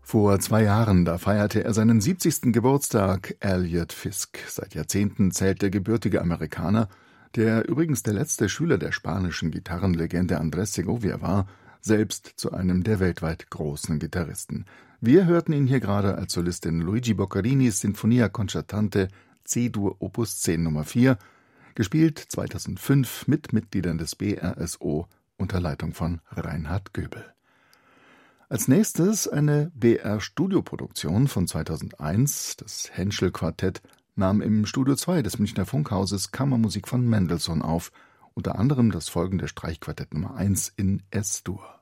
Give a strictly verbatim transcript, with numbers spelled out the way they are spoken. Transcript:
Vor zwei Jahren, da feierte er seinen siebzigsten Geburtstag, Elliot Fisk. Seit Jahrzehnten zählt der gebürtige Amerikaner, der übrigens der letzte Schüler der spanischen Gitarrenlegende Andrés Segovia war, selbst zu einem der weltweit großen Gitarristen. Wir hörten ihn hier gerade als Solist in Luigi Boccarinis Sinfonia Concertante C-Dur Opus zehn Nummer vier, gespielt zweitausendfünf mit Mitgliedern des B R S O unter Leitung von Reinhard Göbel. Als nächstes eine B R-Studioproduktion von zweitausendeins. Das Henschel-Quartett nahm im Studio zwei des Münchner Funkhauses Kammermusik von Mendelssohn auf, unter anderem das folgende Streichquartett Nummer eins in Es-Dur.